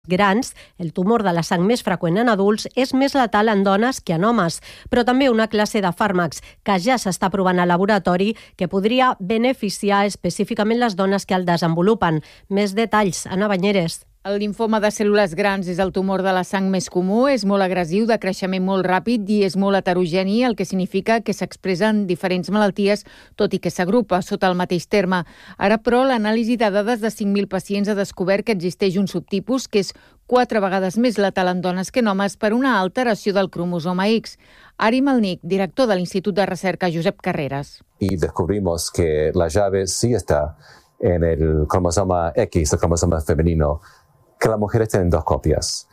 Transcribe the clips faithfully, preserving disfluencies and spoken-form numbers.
grans, el tumor de la sang més freqüent en adults és més letal en dones que en homes, però també una classe de fàrmacs que ja s'està provant al laboratori que podria beneficiar específicament les dones que el desenvolupen. Més detalls, Anna Banyeres. El limfoma de cèl·lules grans és el tumor de la sang més comú, és molt agressiu, de creixement molt ràpid i és molt heterogeni, el que significa que s'expressa en diferents malalties, tot i que s'agrupa sota el mateix terme. Ara, però, l'anàlisi de dades de cinc mil pacients ha descobert que existeix un subtipus que és quatre vegades més letal en dones que en homes per una alteració del cromosoma X. Ari Malnik, director de l'Institut de Recerca Josep Carreras. Y descubrimos que la llave sí está en el cromosoma X, el cromosoma femenino, que las mujeres tienen dos copias.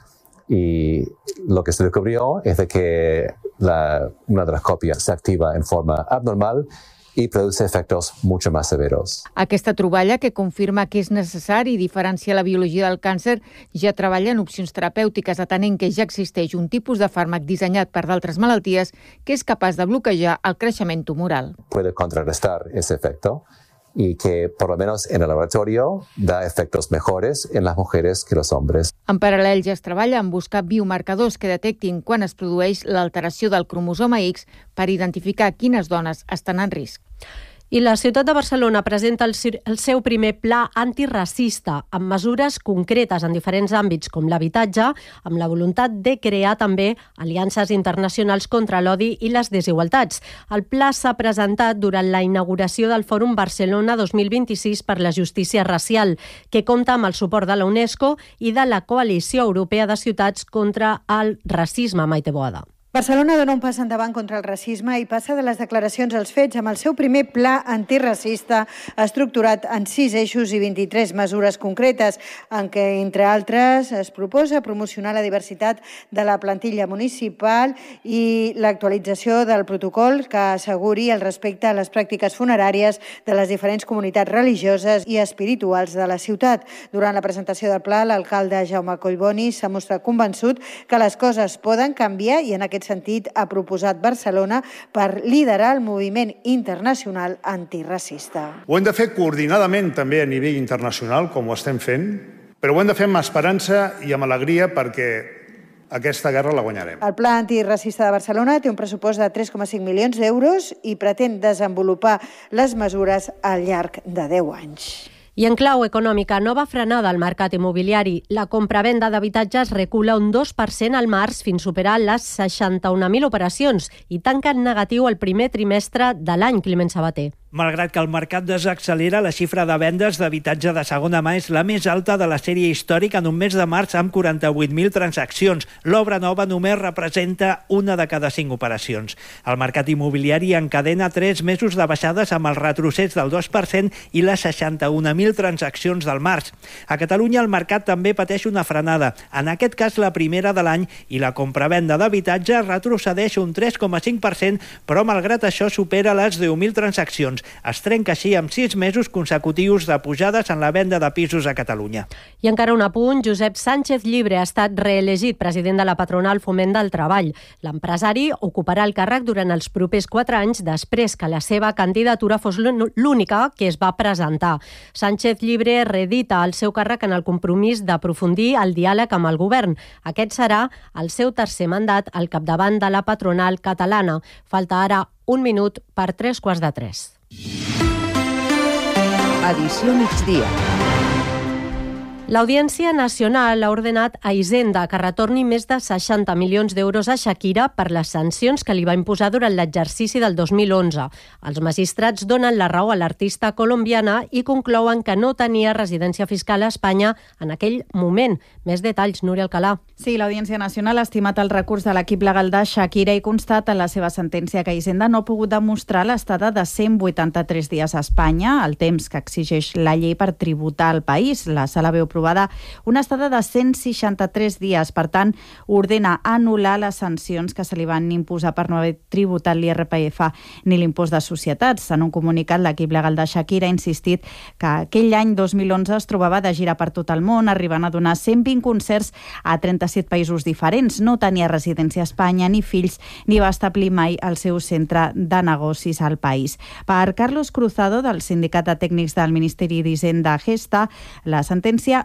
Y lo que se descubrió es de que la, una de las copias se activa en forma abnormal y produce efectos mucho más severos. Aquesta troballa, que confirma que és necessari diferenciar la biologia del càncer, ja treballa en opcions terapèutiques, atenent que ja existeix un tipus de fàrmac dissenyat per d'altres malalties que és capaç de bloquejar el creixement tumoral. Puede contrarrestar ese efecto y que, por lo menos en el laboratorio, da efectos mejores en las mujeres que los hombres. En paral·lel ja es treballa en buscar biomarcadors que detectin quan es produeix l'alteració del cromosoma X per identificar quines dones estan en risc. I la ciutat de Barcelona presenta el, el seu primer pla antiracista amb mesures concretes en diferents àmbits com l'habitatge, amb la voluntat de crear també aliances internacionals contra l'odi i les desigualtats. El pla s'ha presentat durant la inauguració del Fòrum Barcelona dos mil vint-i-sis per la justícia racial, que compta amb el suport de la UNESCO i de la Coalició Europea de Ciutats contra el Racisme. Maite Boada. Barcelona dona un pas endavant contra el racisme i passa de les declaracions als fets amb el seu primer pla antiracista estructurat en sis eixos i vint-i-tres mesures concretes, en què, entre altres, es proposa promocionar la diversitat de la plantilla municipal i l'actualització del protocol que asseguri el respecte a les pràctiques funeràries de les diferents comunitats religioses i espirituals de la ciutat. Durant la presentació del pla, l'alcalde Jaume Collboni s'ha mostrat convençut que les coses poden canviar i en aquest sentit ha proposat Barcelona per liderar el moviment internacional antiracista. Ho hem de fer coordinadament també a nivell internacional, com ho estem fent, però ho hem de fer amb esperança i amb alegria perquè aquesta guerra la guanyarem. El Pla Antiracista de Barcelona té un pressupost de tres coma cinc milions d'euros i pretén desenvolupar les mesures al llarg de deu anys. I en clau econòmica, nova frenada al mercat immobiliari. La compravenda d'habitatges recula un dos per cent al març fins a superar les seixanta-un mil operacions i tanca en negatiu el primer trimestre de l'any, Climent Sabater. Malgrat que el mercat desaccelera, la xifra de vendes d'habitatge de segona mà és la més alta de la sèrie històrica en un mes de març amb quaranta-vuit mil transaccions. L'obra nova només representa una de cada cinc operacions. El mercat immobiliari encadena tres mesos de baixades amb el retrocés del dos per cent i les seixanta-un mil transaccions del març. A Catalunya el mercat també pateix una frenada, en aquest cas la primera de l'any, i la compravenda d'habitatge retrocedeix un tres coma cinc per cent, però malgrat això supera les deu mil transaccions. Es trenca així amb sis mesos consecutius de pujades en la venda de pisos a Catalunya. I encara un apunt, Josep Sánchez Llibre ha estat reelegit president de la patronal Foment del Treball. L'empresari ocuparà el càrrec durant els propers quatre anys després que la seva candidatura fos l'única que es va presentar. Sánchez Llibre reedita el seu càrrec en el compromís d'aprofundir el diàleg amb el govern. Aquest serà el seu tercer mandat al capdavant de la patronal catalana. Falta ara un minut per tres quarts de tres. Edició migdia. L'Audiència Nacional ha ordenat a Hisenda que retorni més de seixanta milions d'euros a Shakira per les sancions que li va imposar durant l'exercici del dos mil onze. Els magistrats donen la raó a l'artista colombiana i conclouen que no tenia residència fiscal a Espanya en aquell moment. Més detalls, Núria Alcalà. Sí, l'Audiència Nacional ha estimat el recurs de l'equip legal de Shakira i constata en la seva sentència que Hisenda no ha pogut demostrar l'estada de cent vuitanta-tres dies a Espanya, el temps que exigeix la llei per tributar al país. La sala veu aprovada una estada de cent seixanta-tres dies. Per tant, ordena anul·lar les sancions que se li van imposar per no haver tributat l'I R P F ni l'impost de societats. En un comunicat, l'equip legal de Shakira ha insistit que aquell any dos mil onze es trobava de gira per tot el món, arribant a donar cent vint concerts a trenta-set països diferents. No tenia residència a Espanya ni fills, ni va establir mai el seu centre de negocis al país. Per Carlos Cruzado, del Sindicat de Tècnics del Ministeri d'Hisenda Gesta, la sentència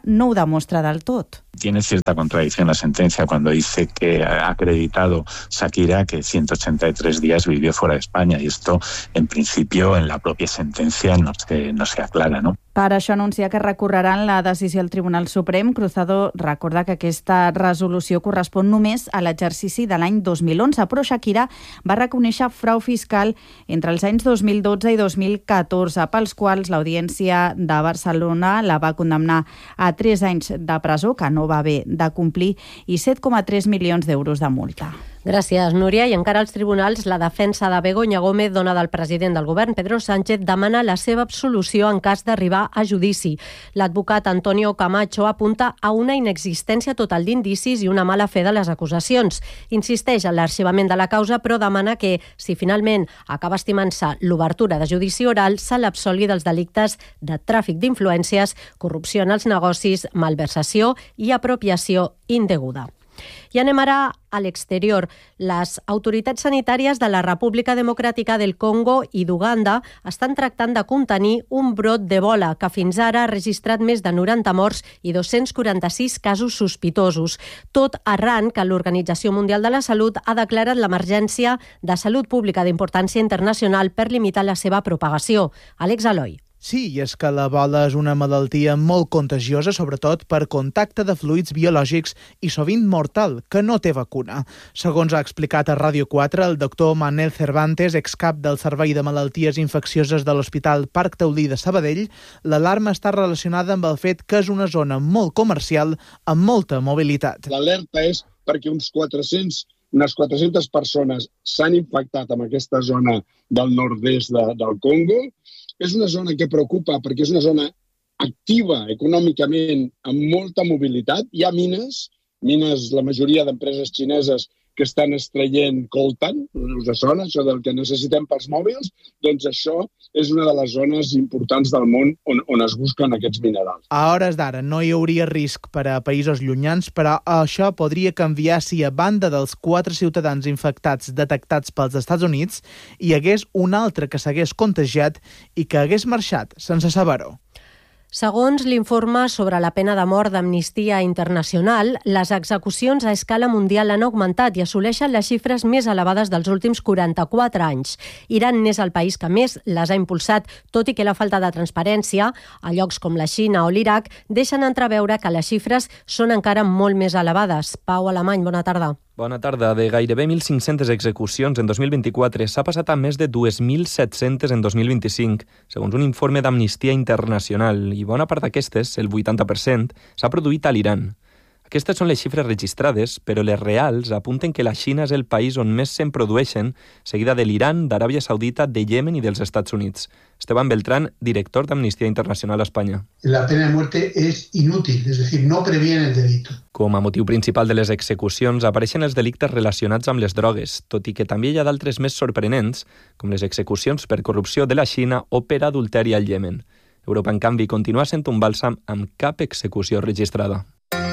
no ho demostra del tot. Tiene cierta contradicción la sentencia cuando dice que ha acreditado Shakira que ciento ochenta y tres días vivió fuera de España y esto, en principio, en la propia sentencia no se, no se aclara, ¿no? Per això anuncia que recorreran la decisió al Tribunal Suprem. Cruzado recorda que aquesta resolució correspon només a l'exercici de l'any dos mil onze, però Shakira va reconèixer frau fiscal entre els anys dos mil dotze i dos mil catorze, pels quals l'Audiència de Barcelona la va condemnar a tres anys de presó, que no va haver de complir, i set coma tres milions d'euros de multa. Gràcies, Núria. I encara als tribunals, la defensa de Begoña Gómez, dona del president del govern, Pedro Sánchez, demana la seva absolució en cas d'arribar a judici. L'advocat Antonio Camacho apunta a una inexistència total d'indicis i una mala fe de les acusacions. Insisteix en l'arxivament de la causa, però demana que, si finalment acaba estimant-se l'obertura de judici oral, se l'absolgui dels delictes de tràfic d'influències, corrupció en els negocis, malversació i apropiació indeguda. I anem ara a l'exterior. Les autoritats sanitàries de la República Democràtica del Congo i d'Uganda estan tractant de contenir un brot d'Ebola que fins ara ha registrat més de noranta morts i dos-cents quaranta-sis casos sospitosos. Tot arran que l'Organització Mundial de la Salut ha declarat l'emergència de salut pública d'importància internacional per limitar la seva propagació. Àlex Aloi. Sí, i és que l'Ebola és una malaltia molt contagiosa, sobretot per contacte de fluids biològics i sovint mortal, que no té vacuna. Segons ha explicat a Ràdio quatre el doctor Manel Cervantes, excap del Servei de Malalties Infeccioses de l'Hospital Parc Taulí de Sabadell, l'alarma està relacionada amb el fet que és una zona molt comercial amb molta mobilitat. L'alerta és perquè uns quatre-cents unes quatre-centes persones s'han infectat en aquesta zona del nord-est de, del Congo. És una zona que preocupa perquè és una zona activa econòmicament amb molta mobilitat. Hi ha mines, mines, la majoria d'empreses xineses que estan extraient coltan, us sona, això del que necessitem pels mòbils, doncs això és una de les zones importants del món on, on es busquen aquests minerals. A hores d'ara no hi hauria risc per a països llunyans, però això podria canviar si a banda dels quatre ciutadans infectats detectats pels Estats Units hi hagués un altre que s'hagués contagiat i que hagués marxat sense saber-ho. Segons l'informe sobre la pena de mort d'Amnistia Internacional, les execucions a escala mundial han augmentat i assoleixen les xifres més elevades dels últims quaranta-quatre anys. Iran n'és el país que més les ha impulsat, tot i que la falta de transparència a llocs com la Xina o l'Iraq deixen entreveure que les xifres són encara molt més elevades. Pau Alemany, bona tarda. Bona tarda. De gairebé mil cinc-centes execucions en dos mil vint-i-quatre s'ha passat a més de dos mil set-centes en dos mil vint-i-cinc, segons un informe d'Amnistia Internacional, i bona part d'aquestes, el vuitanta per cent, s'ha produït a l'Iran. Aquestes són les xifres registrades, però les reals apunten que la Xina és el país on més se'n produeixen, seguida de l'Iran, d'Aràbia Saudita, de Yemen i dels Estats Units. Esteban Beltrán, director d'Amnistia Internacional a España. La pena de muerte es inútil, es decir, no previene el delito. Com a motiu principal de les execucions apareixen els delictes relacionats amb les drogues, tot i que també hi ha d'altres més sorprenents, com les execucions per corrupció de la Xina o per adulteri al Iemen. Europa, en canvi, continua sent un bàlsam amb cap execució registrada.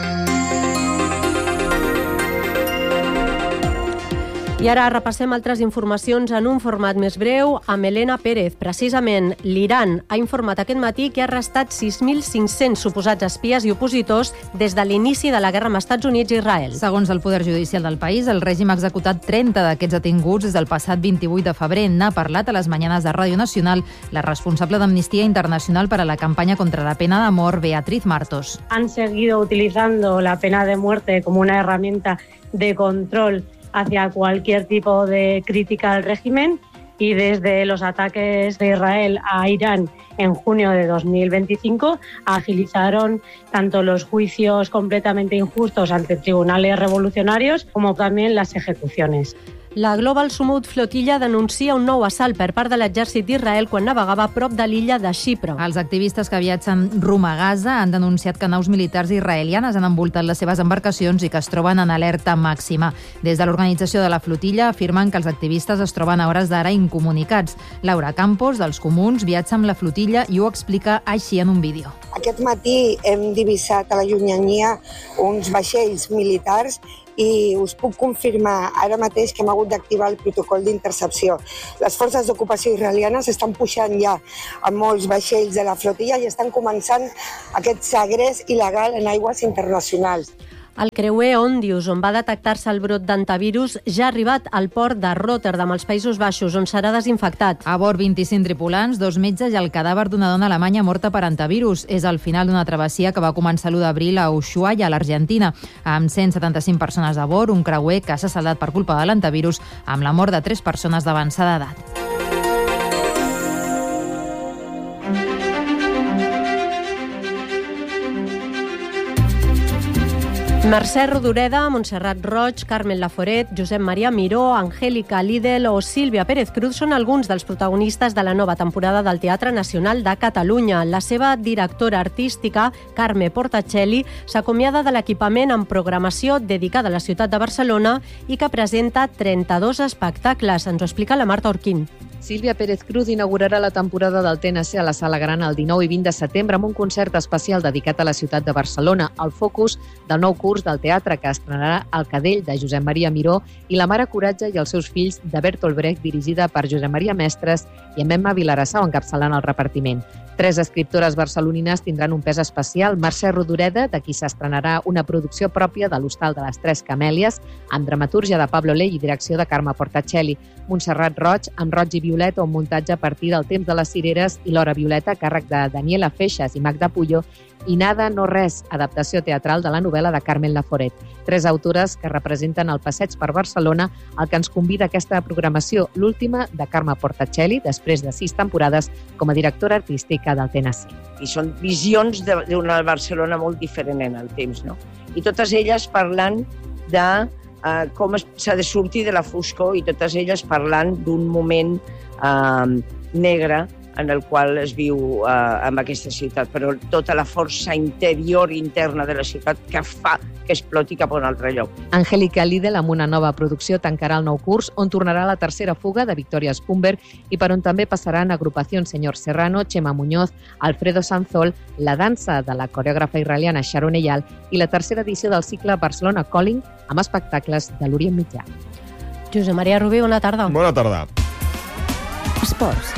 I ara repassem altres informacions en un format més breu amb Elena Pérez. Precisament, l'Iran ha informat aquest matí que ha arrestat sis mil cinc-cents suposats espies i opositors des de l'inici de la guerra amb Estats Units i Israel. Segons el Poder Judicial del país, el règim ha executat trenta d'aquests detinguts des del passat vint-i-vuit de febrer. N'ha parlat a les Mañanas de Ràdio Nacional la responsable d'Amnistia Internacional para la campaña contra la pena de mort, Beatriz Martos. Han seguido utilizando la pena de muerte como una herramienta de control hacia cualquier tipo de crítica al régimen y desde los ataques de Israel a Irán en junio de dos mil veinticinco agilizaron tanto los juicios completamente injustos ante tribunales revolucionarios como también las ejecuciones. La Global Sumud Flotilla denuncia un nou assalt per part de l'exèrcit d'Israel quan navegava a prop de l'illa de Xipre. Els activistes que viatgen rumb a Gaza han denunciat que naus militars israelianes han envoltat les seves embarcacions i que es troben en alerta màxima. Des de l'organització de la flotilla afirmen que els activistes es troben a hores d'ara incomunicats. Laura Campos, dels Comuns, viatja amb la flotilla i ho explica així en un vídeo. Aquest matí hem divisat a la llunyania uns vaixells militars i us puc confirmar ara mateix que hem hagut d'activar el protocol d'intercepció. Les forces d'ocupació israelianes estan pujant ja a molts vaixells de la flotilla i estan començant aquest segrest il·legal en aigües internacionals. El creuer Ondius, on va detectar-se el brot d'antivirus, ja ha arribat al port de Rotterdam, als Països Baixos, on serà desinfectat. A bord vint-i-cinc tripulants, dos metges i el cadàver d'una dona alemanya morta per antivirus. És el final d'una travessia que va començar l'u d'abril a Ushuaia, a l'Argentina. Amb cent setanta-cinc persones a bord, un creuer que s'ha saldat per culpa de l'antivirus, amb la mort de tres persones d'avançada edat. Mercè Rodoreda, Montserrat Roig, Carmen Laforet, Josep Maria Miró, Angélica Lidl o Sílvia Pérez Cruz són alguns dels protagonistes de la nova temporada del Teatre Nacional de Catalunya. La seva directora artística, Carme Portacelli, s'acomiada de l'equipament en programació dedicada a la ciutat de Barcelona i que presenta trenta-dos espectacles. Ens ho explica la Marta Orquín. Sílvia Pérez Cruz inaugurarà la temporada del T N C a la Sala Gran el dinou i vint de setembre amb un concert especial dedicat a la ciutat de Barcelona, el focus del nou curs del teatre que estrenarà El Cadell, de Josep Maria Miró, i La mare coratge i els seus fills, de Bertolt Brecht, dirigida per Josep Maria Mestres i amb Emma Vilarassau encapçalant el repartiment. Tres escriptores barcelonines tindran un pes especial. Mercè Rodoreda, de qui s'estrenarà una producció pròpia de l'Hostal de les Tres Camèlies, amb dramatúrgia de Pablo Ley i direcció de Carme Portacelli. Montserrat Roig, amb Roig i Violeta, un muntatge a partir del temps de les cireres, i l'Hora Violeta, a càrrec de Daniela Feixas i Magda Puyo, i Nada no res, adaptació teatral de la novel·la de Carmen Laforet. Tres autores que representen el passeig per Barcelona, el que ens convida a aquesta programació, l'última de Carme Portacelli, després de sis temporades com a directora artística del T N C. I són visions d'una Barcelona molt diferent en el temps, no? I totes elles parlant de uh, com s'ha de sortir de la foscor i totes elles parlant d'un moment uh, negre en el qual es viu eh, en aquesta ciutat, però tota la força interior i interna de la ciutat que fa que exploti cap a un altre lloc. Angélica Lidl, amb una nova producció, tancarà el nou curs, on tornarà la tercera fuga de Victoria Spumber i per on també passaran agrupacions Señor Serrano, Chema Muñoz, Alfredo Sanzol, la dansa de la coreògrafa israeliana Sharon Eyal i la tercera edició del cicle Barcelona Calling amb espectacles de l'Orient Mitjà. Josep Maria Rubí, bona tarda. Bona tarda. Esports.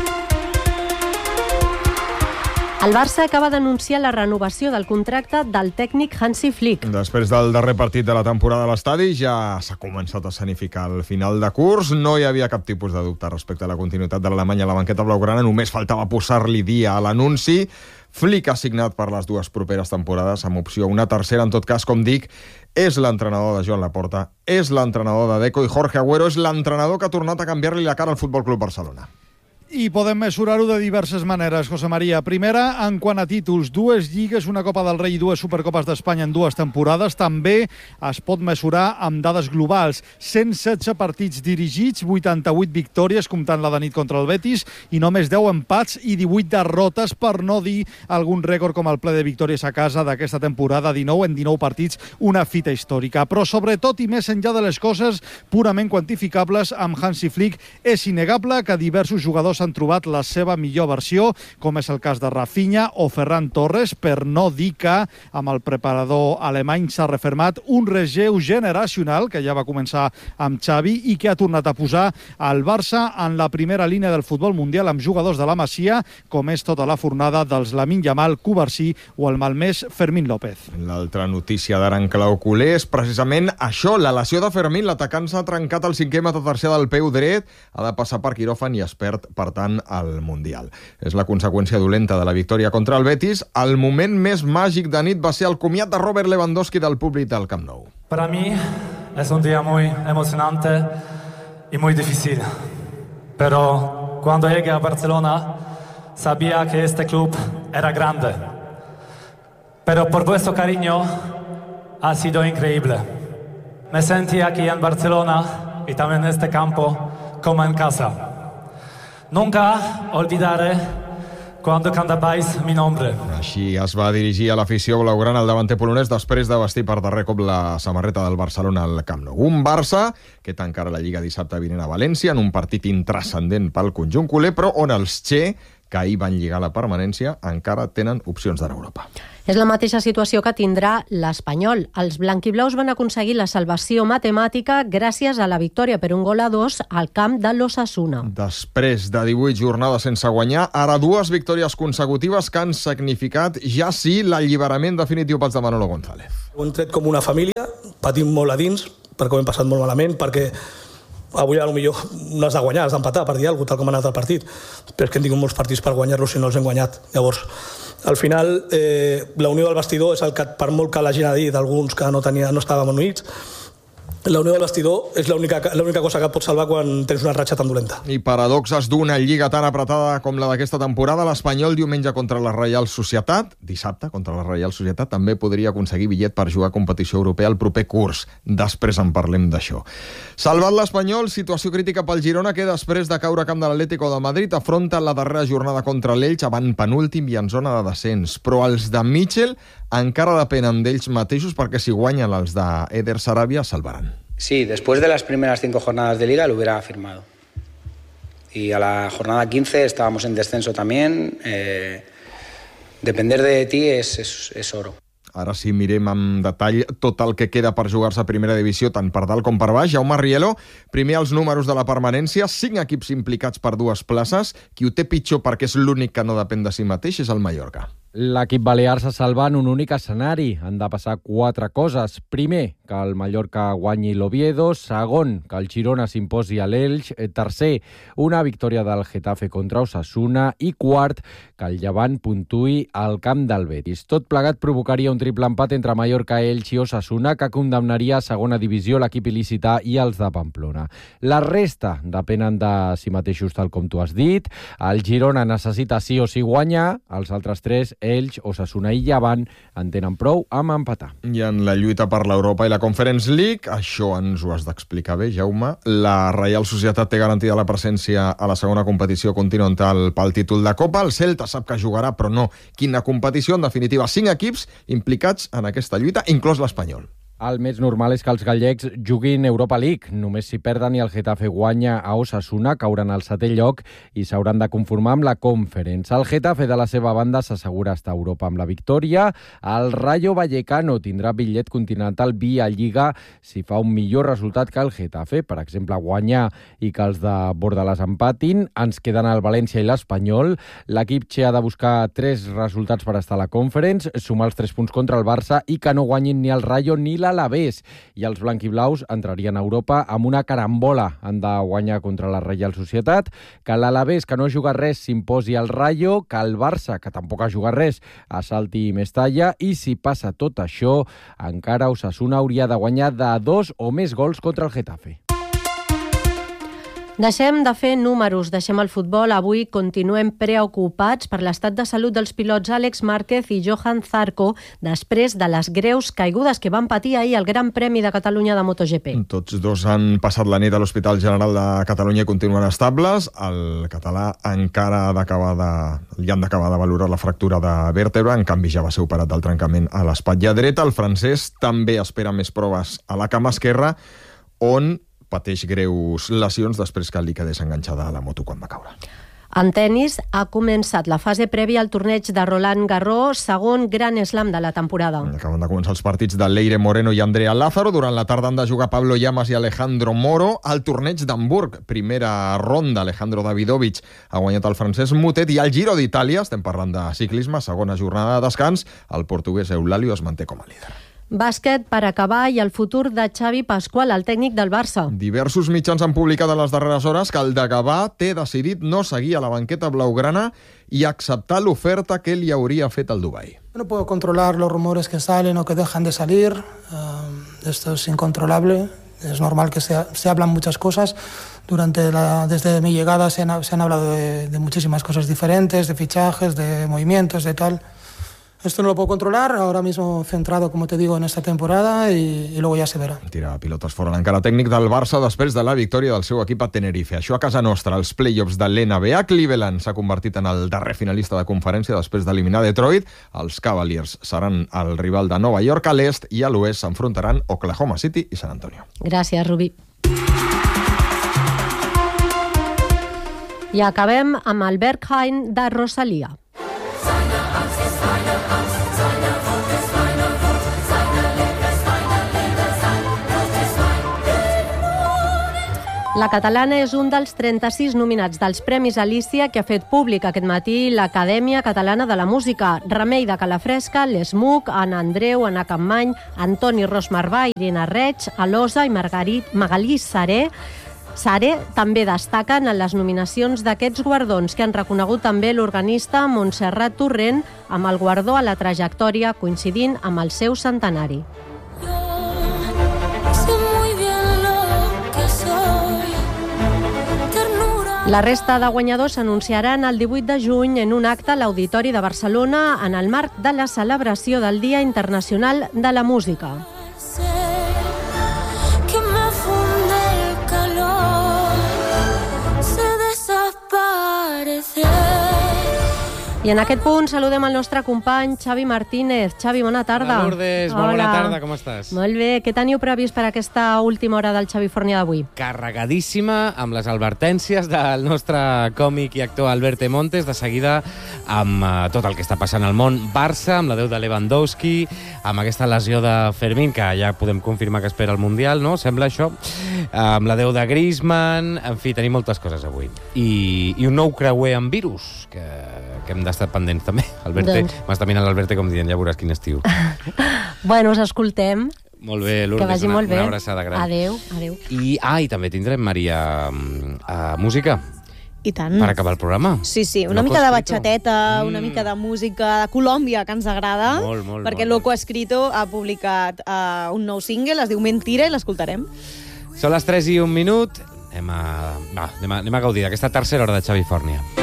El Barça acaba d'anunciar la renovació del contracte del tècnic Hansi Flick. Després del darrer partit de la temporada a l'estadi ja s'ha començat a escenificar el final de curs. No hi havia cap tipus de dubte respecte a la continuïtat de l'Alemanya a la banqueta blaugrana. Només faltava posar-li dia a l'anunci. Flick ha signat per les dues properes temporades amb opció a una tercera. En tot cas, com dic, és l'entrenador de Joan Laporta, és l'entrenador de Deco i Jorge Agüero és l'entrenador que ha tornat a canviar-li la cara al Futbol Club Barcelona. I podem mesurar-ho de diverses maneres, José María. Primera, en quant a títols, dues lligues, una Copa del Rei i dues Supercopes d'Espanya en dues temporades. També es pot mesurar amb dades globals. cent setze partits dirigits, vuitanta-vuit victòries, comptant la de nit contra el Betis, i només deu empats i divuit derrotes, per no dir algun rècord com el ple de victòries a casa d'aquesta temporada, dinou en dinou partits, una fita històrica. Però sobretot i més enllà de les coses purament quantificables, amb Hansi Flick és innegable que diversos jugadors han trobat la seva millor versió, com és el cas de Rafinha o Ferran Torres, per no dir que amb el preparador alemany s'ha refermat un relleu generacional que ja va començar amb Xavi i que ha tornat a posar el Barça en la primera línia del futbol mundial amb jugadors de la Masia, com és tota la fornada dels Lamine Yamal, Cubarsí o el malmès Fermín López. L'altra notícia d'ara en clau culer és precisament això, la lesió de Fermín. L'atacant s'ha trencat el cinquè metatarsià del peu dret, ha de passar per quiròfan i es perd, per tant, al Mundial. És la conseqüència dolenta de la victòria contra el Betis. El moment més màgic de nit va ser el comiat de Robert Lewandowski del públic del Camp Nou. Para mí es un día muy emocionante y muy difícil. Pero cuando llegué a Barcelona sabía que este club era grande. Pero por vuestro cariño ha sido increíble. Me sentí aquí en Barcelona y también en este campo como en casa. Nunca olvidaré cuando cantabais mi nombre. Així es va dirigir a l'afició blaugrana el davanter polonès després de vestir per darrer cop la samarreta del Barcelona al Camp Nou. Un Barça que tancarà la Lliga dissabte vinent a València en un partit intranscendent pel conjunt culer, però on els Che que ahir van lligar la permanència, encara tenen opcions d'anar a Europa. És la mateixa situació que tindrà l'Espanyol. Els blanquiblaus van aconseguir la salvació matemàtica gràcies a la victòria per un gol a dos al camp de l'Osasuna. Després de divuit jornades sense guanyar, ara dues victòries consecutives que han significat ja sí l'alliberament definitiu pels de Manolo González. Ho hem tret com una família, patim molt a dins, perquè ho hem passat molt malament, perquè avui potser no has de guanyar, has d'empatar per dir alguna cosa, tal com ha anat el partit, però és que hem tingut molts partits per guanyar-los si no els hem guanyat. Llavors, al final, eh, la unió del vestidor és el que, per molt que l'hagin dit alguns que no, tenia, no estàvem units, la unió del vestidor és l'única l'única cosa que et pot salvar quan tens una ratxa tan dolenta. I paradoxes d'una lliga tan apretada com la d'aquesta temporada, l'Espanyol diumenge contra la Reial Societat, dissabte contra la Reial Societat, també podria aconseguir bitllet per jugar a competició europea el proper curs. Després en parlem d'això. Salvat l'Espanyol, situació crítica pel Girona, que després de caure a camp de l'Atlético de Madrid afronta la darrera jornada contra l'Elx, avant penúltim i en zona de descens. Però els de Mitchell encara depenen d'ells mateixos perquè si guanyen els d'Eder Sarabia salvaran. Sí, después de las primeras cinco jornadas de Liga lo hubiera firmado. Y a la jornada quince estábamos en descenso también. Eh, depender de ti es, es, es oro. Ara sí, mirem amb detall tot el que queda per jugar-se a primera divisió, tant per dalt com per baix. Jaume Rielo, primer els números de la permanència, cinc equips implicats per dues places. Qui ho té pitjor perquè és l'únic que no depèn de si mateix és el Mallorca. L'equip balear se salva en un únic escenari. Han de passar quatre coses. Primer, que el Mallorca guanyi l'Oviedo. Segon, que el Girona s'imposi a l'Elx. Tercer, una victòria del Getafe contra Osasuna. I quart, que el Llevant puntuï al camp del Betis. Tot plegat provocaria un triple empat entre Mallorca, Elx i Osasuna, que condemnaria a segona divisió l'equip il·lícita i els de Pamplona. La resta depenen de si mateixos, tal com tu has dit. El Girona necessita sí o sí guanyar. Els altres tres, Elx, Osasuna i Llevant, en tenen prou amb empatar. I en la lluita per l'Europa i la Conference League, això ens ho has d'explicar bé, Jaume. La Reial Societat té garantida la presència a la segona competició continental pel títol de Copa. El Celta sap que jugarà, però no quina competició. En definitiva, cinc equips implicats en aquesta lluita, inclòs l'Espanyol. El més normal és que els gallecs juguin Europa League. Només si perden i el Getafe guanya a Osasuna, cauran al setè lloc i s'hauran de conformar amb la Conference. El Getafe, de la seva banda, s'assegura estar a Europa amb la victòria. El Rayo Vallecano tindrà bitllet continental via Lliga si fa un millor resultat que el Getafe, per exemple, guanyar i que els de Bordalàs empatin. Ens queden el València i l'Espanyol. L'equip Che ha de buscar tres resultats per estar a la Conference, sumar els tres punts contra el Barça i que no guanyin ni el Rayo ni la l'Alavés, i els blanquiblaus entrarien a Europa amb una carambola. Han de guanyar contra la Reial Societat, que l'Alavés, que no juga res, s'imposi al Rayo, que el Barça, que tampoc ha jugat res, assalti Mestalla, i si passa tot això, encara Osasuna hauria de guanyar de dos o més gols contra el Getafe. Deixem de fer números, deixem el futbol. Avui continuem preocupats per l'estat de salut dels pilots Àlex Márquez i Johan Zarco després de les greus caigudes que van patir ahir al Gran Premi de Catalunya de MotoGP. Tots dos han passat la nit a l'Hospital General de Catalunya i continuen estables. El català encara ha d'acabar de... li han d'acabar de valorar la fractura de vèrtebra, en canvi ja va ser operat del trencament a l'espatlla dreta. El francès també espera més proves a la cama esquerra, on pateix greus lesions després que li quedés enganxada a la moto quan va caure. En tennis ha començat la fase prèvia al torneig de Roland Garros, segon gran slam de la temporada. Acaben de començar els partits de Leire Moreno i Andrea Lázaro. Durant la tarda han de jugar Pablo Llamas i Alejandro Moro. Al torneig d'Hamburg, primera ronda, Alejandro Davidovich ha guanyat el francès Mutet, i al Giro d'Itàlia, estem parlant de ciclisme, segona jornada de descans, el portuguès Eulàlio es manté com a líder. Bàsquet per acabar i el futur de Xavi Pascual, el tècnic del Barça. Diversos mitjans han publicat en les darreres hores que el de Gavà té decidit no seguir a la banqueta blaugrana i acceptar l'oferta que li hauria fet el Dubai. No puedo controlar los rumores que salen o que dejan de salir. Uh, esto es incontrolable. Es normal que se, se hablan muchas cosas. Durante la, desde mi llegada se han, se han hablado de, de muchísimas cosas diferentes, de fichajes, de movimientos, de tal. Esto no lo puedo controlar, ahora mismo centrado, como te digo, en esta temporada y, y luego ya se verá. Tira pilotes fora l'encara tècnic del Barça després de la victòria del seu equip a Tenerife. Això a casa nostra, els play-offs de l'N B A. Cleveland s'ha convertit en el darrer finalista de conferència després d'eliminar Detroit. Els Cavaliers seran el rival de Nova York a l'est i a l'oest s'enfrontaran Oklahoma City i San Antonio. Gràcies, Rubí. I acabem amb el Berghain de Rosalia. La catalana és un dels trenta-sis nominats dels Premis Alícia que ha fet públic aquest matí l'Acadèmia Catalana de la Música. Remei de Calafresca, l'Esmuc, Anna Andreu, Anna Campmany, Antoni Rosmarbà, Irina Reig, Alosa i Margarit, Magalí Saré. Saré també destaquen en les nominacions d'aquests guardons que han reconegut també l'organista Montserrat Torrent amb el guardó a la trajectòria coincidint amb el seu centenari. La resta de guanyadors s'anunciaran el divuit de juny en un acte a l'Auditori de Barcelona en el marc de la celebració del Dia Internacional de la Música. I en aquest punt saludem el nostre company Xavi Martínez. Xavi, bona tarda. Hola, Lourdes, molt bona tarda, com estàs? Molt bé, què teniu previst per aquesta última hora del Xavi Fornia d'avui? Carregadíssima, amb les advertències del nostre còmic i actor Albert Montes, de seguida amb uh, tot el que està passant al món Barça, amb la deu de Lewandowski, amb aquesta lesió de Fermín, que ja podem confirmar que espera el Mundial, no? Sembla això? Amb la deu de Griezmann, en fi, tenim moltes coses avui. I, i un nou creuer amb virus, que, que hem d'estar pendents també. Alberte, doncs... m'està mirant l'Alberte com dient, ja veuràs quin estiu. Bueno, us escoltem. Molt bé, Lourdes, que vagi una, molt bé. Una abraçada gran. Adéu, adéu. I, ah, i també tindrem, Maria, uh, música. I tant. Per acabar el programa. Sí, sí, una Loco mica de Escrito. bachateta, Mm. una mica de música de Colòmbia, que ens agrada, Molt, molt, perquè molt, Loco Escrito ha publicat uh, un nou single, es diu Mentira, i l'escoltarem. Són les tres i un minut. Anem a, va, anem a, anem a gaudir d'aquesta tercera hora de Xavi Fornia.